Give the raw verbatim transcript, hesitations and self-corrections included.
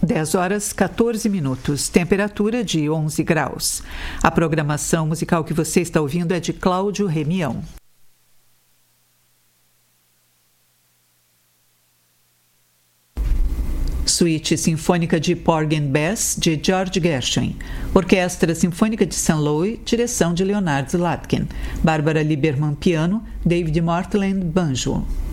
dez horas, quatorze minutos, temperatura de onze graus. A programação musical que você está ouvindo é de Cláudio Remião. Suíte Sinfônica de Porgy and Bess, de George Gershwin. Orquestra Sinfônica de Saint Louis, direção de Leonard Slatkin. Bárbara Lieberman, piano. David Mortland, banjo.